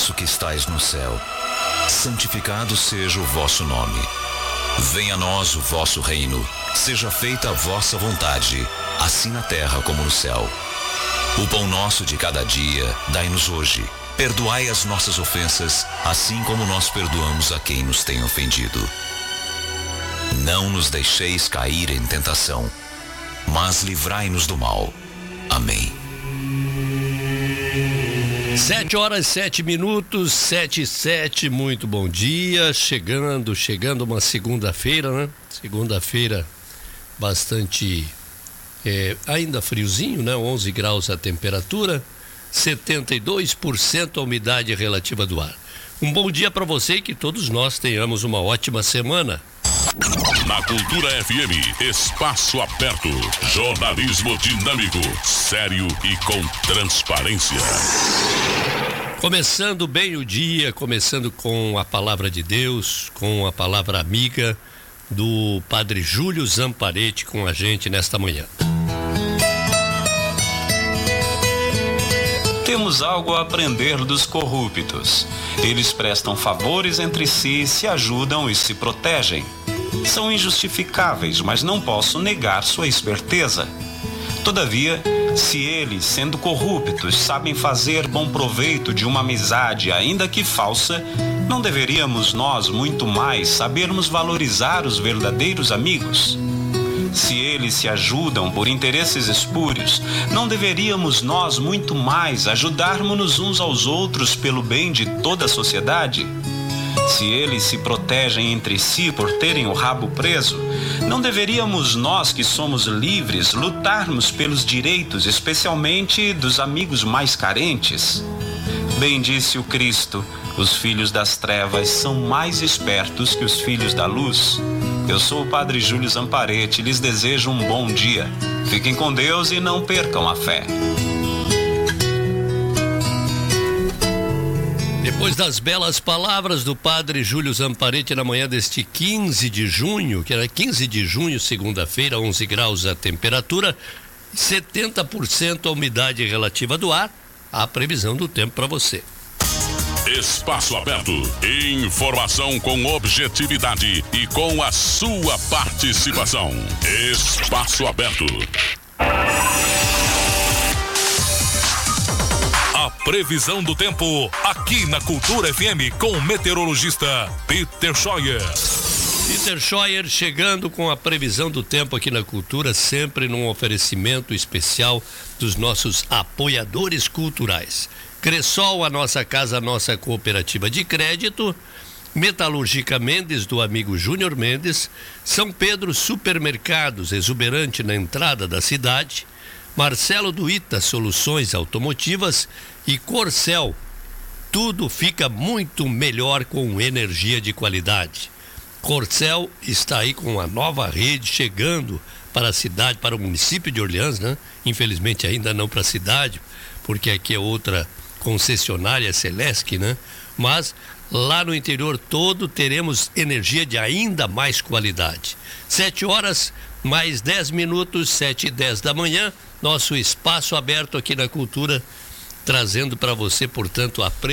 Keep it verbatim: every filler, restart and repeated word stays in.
nosso que estais no céu, santificado seja o vosso nome. Venha a nós o vosso reino. Seja feita a vossa vontade, assim na terra como no céu. O pão nosso de cada dia, dai-nos hoje. Perdoai as nossas ofensas, assim como nós perdoamos a quem nos tem ofendido. Não nos deixeis cair em tentação, mas livrai-nos do mal. Amém. Sete horas, sete minutos, sete e sete, muito bom dia. Chegando, chegando uma segunda-feira, né? Segunda-feira bastante, é, ainda friozinho, né? onze graus a temperatura, setenta e dois por cento a umidade relativa do ar. Um bom dia para você e que todos nós tenhamos uma ótima semana. Na Cultura F M, espaço aberto, jornalismo dinâmico, sério e com transparência. Começando bem o dia, começando com a palavra de Deus, com a palavra amiga do Padre Júlio Zamparete com a gente nesta manhã. Temos algo a aprender dos corruptos. Eles prestam favores entre si, se ajudam e se protegem. São injustificáveis, mas não posso negar sua esperteza. Todavia, se eles, sendo corruptos, sabem fazer bom proveito de uma amizade, ainda que falsa, não deveríamos nós, muito mais, sabermos valorizar os verdadeiros amigos? Se eles se ajudam por interesses espúrios, não deveríamos nós, muito mais, ajudarmos-nos uns aos outros pelo bem de toda a sociedade? Se eles se protegem entre si por terem o rabo preso, não deveríamos nós, que somos livres, lutarmos pelos direitos, especialmente dos amigos mais carentes? Bem disse o Cristo, os filhos das trevas são mais espertos que os filhos da luz. Eu sou o Padre Júlio Zamparete e lhes desejo um bom dia. Fiquem com Deus e não percam a fé. Depois das belas palavras do Padre Júlio Zamparete na manhã deste quinze de junho, que era quinze de junho, segunda-feira, onze graus a temperatura, setenta por cento a umidade relativa do ar, a previsão do tempo para você. Espaço aberto, informação com objetividade e com a sua participação. Espaço aberto. A previsão do tempo aqui na Cultura F M com o meteorologista Peter Scheuer. Peter Scheuer chegando com a previsão do tempo aqui na Cultura, sempre num oferecimento especial dos nossos apoiadores culturais. Cressol, a nossa casa, a nossa cooperativa de crédito. Metalúrgica Mendes, do amigo Júnior Mendes. São Pedro Supermercados, exuberante na entrada da cidade. Marcelo do Ita, soluções automotivas. E Corcel, tudo fica muito melhor com energia de qualidade. Corcel está aí com a nova rede chegando para a cidade, para o município de Orleans, né? Infelizmente ainda não para a cidade, porque aqui é outra concessionária, Celesc, né? Mas lá no interior todo teremos energia de ainda mais qualidade. Sete horas, mais dez minutos, sete e dez da manhã, nosso espaço aberto aqui na Cultura, trazendo para você, portanto, a pre